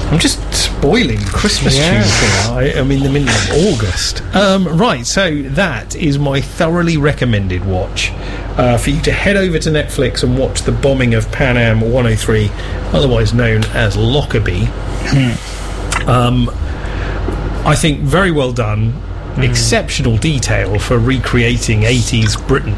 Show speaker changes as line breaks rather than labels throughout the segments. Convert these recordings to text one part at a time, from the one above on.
I'm just spoiling Christmas tunes here. I'm in the middle of August. Right, so that is my thoroughly recommended watch for you to head over to Netflix and watch the bombing of Pan Am 103, otherwise known as Lockerbie. I think very well done. Exceptional detail for recreating 80s Britain.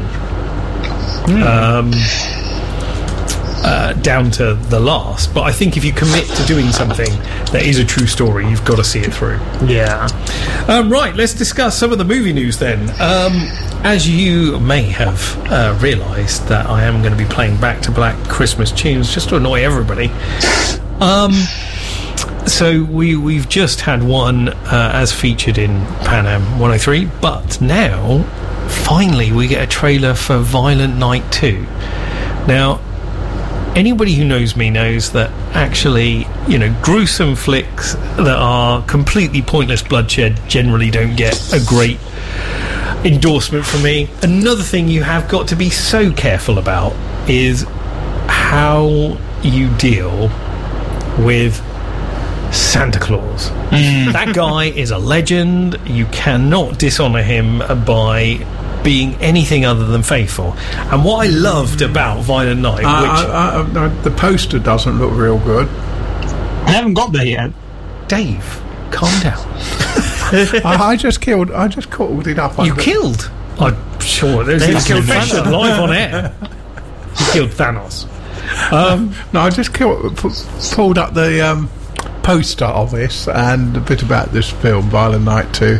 Down to the last, but I think if you commit to doing something that is a true story, you've got to see it through.
Yeah.
Right, let's discuss some of the movie news then. As you may have realised, that I am going to be playing back-to-back Christmas tunes just to annoy everybody. So we've just had one as featured in Pan Am 103, but now finally we get a trailer for Violent Night 2. Now, anybody who knows me knows that actually, gruesome flicks that are completely pointless bloodshed generally don't get a great endorsement from me. Another thing you have got to be so careful about is how you deal with Santa Claus. That guy is a legend. You cannot dishonour him by being anything other than faithful. And what I loved about Violent Night,
the poster doesn't look real good.
I haven't got there yet.
Dave, calm down.
I just called it up.
You killed? I'm sure there's a confession live on air. You killed Thanos.
No, I just pulled up the poster of this and a bit about this film, Violent Night 2.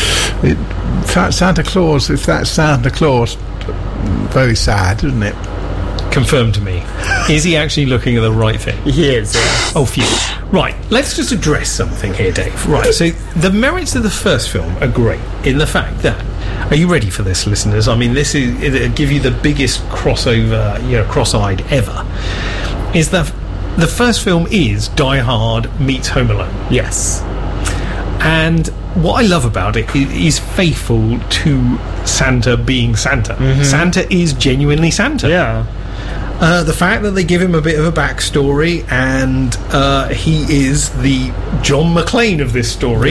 Santa Claus, if that's Santa Claus, very sad, isn't it?
Confirm to me. Is he actually looking at the right thing?
He is, yeah.
Oh, phew. Right, let's just address something here, Dave. Right, so the merits of the first film are great in the fact that, are you ready for this, listeners? I mean, it'll give you the biggest crossover, cross-eyed ever, is that the first film is Die Hard meets Home Alone.
Yes.
And what I love about it is faithful to Santa being Santa. Mm-hmm. Santa is genuinely Santa.
Yeah.
The fact that they give him a bit of a backstory and he is the John McClane of this story,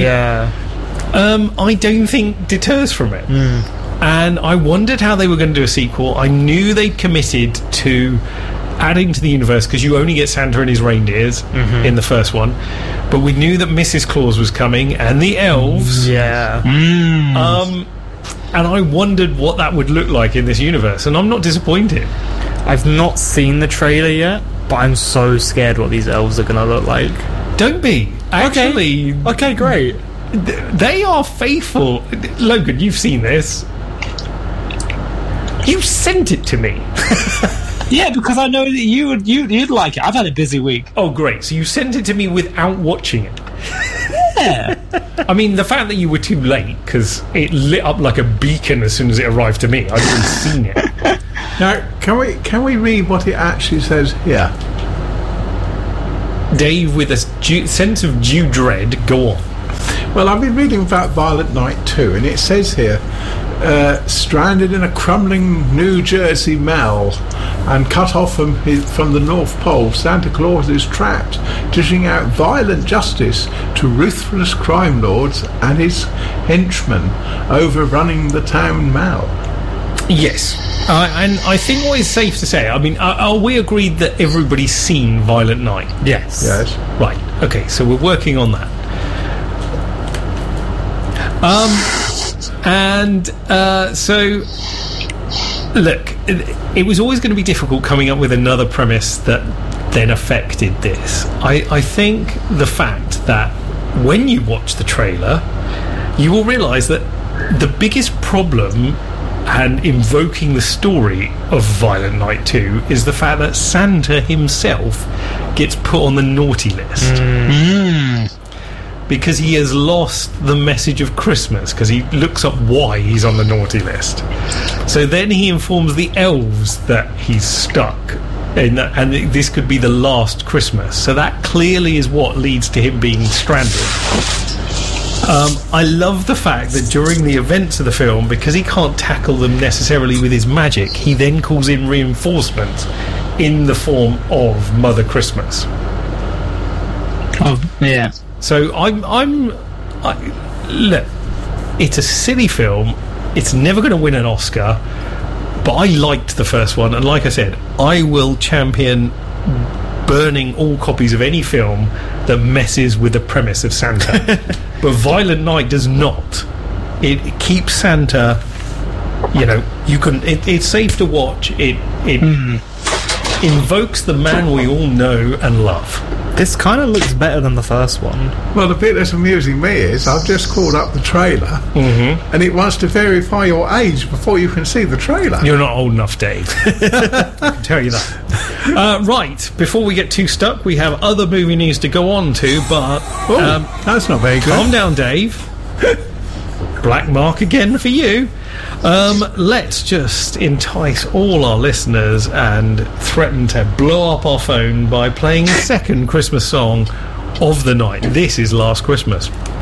I don't think deters from it. And I wondered how they were going to do a sequel. I knew they'd committed to adding to the universe because you only get Santa and his reindeers in the first one, but we knew that Mrs. Claus was coming and the elves. And I wondered what that would look like in this universe, and I'm not disappointed.
I've not seen the trailer yet, but I'm so scared what these elves are going to look like.
Don't be. Actually,
okay, great.
They are faithful. Logan, you've seen this. You sent it to me.
Yeah, because I know that you'd like it. I've had a busy week.
Oh, great. So you sent it to me without watching it.
Yeah.
I mean, the fact that you were too late, because it lit up like a beacon as soon as it arrived to me. I'd already seen it.
Now, can we read what it actually says here?
Dave, with a sense of due dread, go on.
Well, I've been reading about Violent Night 2, and it says here, stranded in a crumbling New Jersey mall and cut off from the North Pole, Santa Claus is trapped, dishing out violent justice to ruthless crime lords and his henchmen overrunning the town mall.
Yes. And I think what is safe to say, I mean, are we agreed that everybody's seen Violent Night?
Yes.
Yes.
Right. Okay, so we're working on that. So look, it was always going to be difficult coming up with another premise that then affected this. I think the fact that when you watch the trailer, you will realise that the biggest problem and invoking the story of Violent Night 2 is the fact that Santa himself gets put on the naughty list. Because he has lost the message of Christmas, because he looks up why he's on the naughty list. So then he informs the elves that he's stuck, and this could be the last Christmas. So that clearly is what leads to him being stranded. I love the fact that during the events of the film, because he can't tackle them necessarily with his magic, he then calls in reinforcements in the form of Mother Christmas.
Oh, yeah.
So look, it's a silly film. It's never going to win an Oscar, but I liked the first one, and like I said, I will champion burning all copies of any film that messes with the premise of Santa. But Violent Night does not. It keeps Santa, you know, it's safe to watch. It invokes the man we all know and love.
This kind of looks better than the first one.
Well, the bit that's amusing me is I've just called up the trailer, and it wants to verify your age before you can see the trailer.
You're not old enough, Dave. I can tell you that. Right, before we get too stuck, we have other movie news to go on to, but...
that's not very good.
Calm down, Dave. Black mark again for you. Let's just entice all our listeners and threaten to blow up our phone by playing the second Christmas song of the night. This is Last Christmas.